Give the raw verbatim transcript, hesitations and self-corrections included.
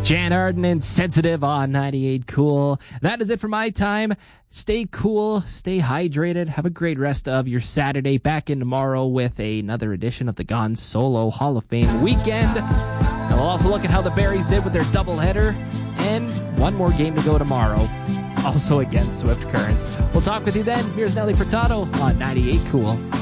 Jan Arden and Sensitive on ninety-eight Cool. That is it for my time. Stay cool, stay hydrated, have a great rest of your Saturday. Back in tomorrow with another edition of the Gon Solo Hall of Fame weekend. And we'll also look at how the Berries did with their doubleheader. And one more game to go tomorrow, also against Swift Current. We'll talk with you then. Here's Nelly Furtado on ninety-eight Cool.